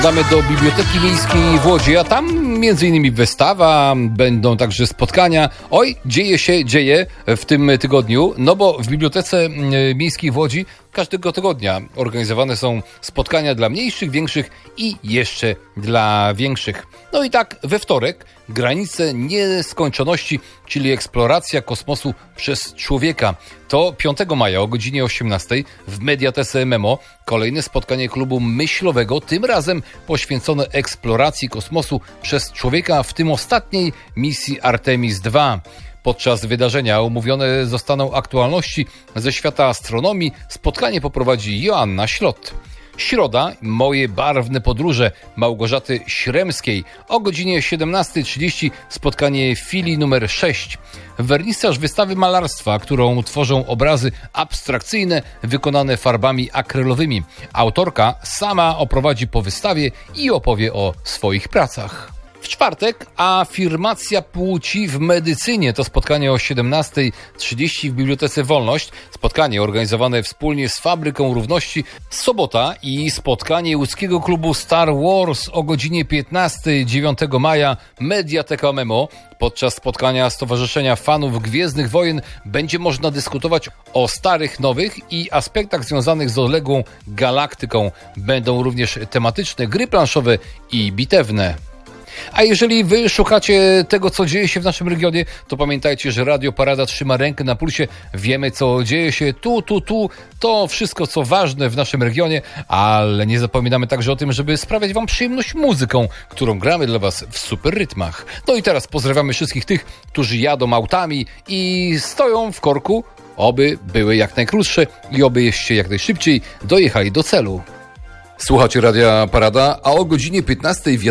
Damy do Biblioteki Miejskiej w Łodzi, a tam m.in. wystawa, będą także spotkania. Oj, dzieje w tym tygodniu, no bo w Bibliotece Miejskiej w Łodzi każdego tygodnia organizowane są spotkania dla mniejszych, większych i jeszcze dla większych. No i tak we wtorek granice nieskończoności, czyli eksploracja kosmosu przez człowieka. To 5 maja o godzinie 18 w Mediatece Memo kolejne spotkanie klubu myślowego, tym razem poświęcone eksploracji kosmosu przez człowieka, w tym ostatniej misji Artemis II. Podczas wydarzenia omówione zostaną aktualności ze świata astronomii. Spotkanie poprowadzi Joanna Ślot. Środa, moje barwne podróże Małgorzaty Śremskiej. O godzinie 17:30 spotkanie filii numer 6. Wernisaż wystawy malarstwa, którą tworzą obrazy abstrakcyjne wykonane farbami akrylowymi. Autorka sama oprowadzi po wystawie i opowie o swoich pracach. W czwartek afirmacja płci w medycynie. To spotkanie o 17:30 w Bibliotece Wolność. Spotkanie organizowane wspólnie z Fabryką Równości. Sobota i spotkanie łódzkiego klubu Star Wars o godzinie 15 9 maja Mediateka Memo. Podczas spotkania Stowarzyszenia Fanów Gwiezdnych Wojen będzie można dyskutować o starych, nowych i aspektach związanych z odległą galaktyką. Będą również tematyczne gry planszowe i bitewne. A jeżeli wy szukacie tego, co dzieje się w naszym regionie, to pamiętajcie, że Radio Parada trzyma rękę na pulsie. Wiemy, co dzieje się tu. To wszystko, co ważne w naszym regionie, ale nie zapominamy także o tym, żeby sprawiać wam przyjemność muzyką, którą gramy dla was w super rytmach. No i teraz pozdrawiamy wszystkich tych, którzy jadą autami i stoją w korku. Oby były jak najkrótsze i obyście jak najszybciej dojechali do celu. Słuchacie Radia Parada, a o godzinie 15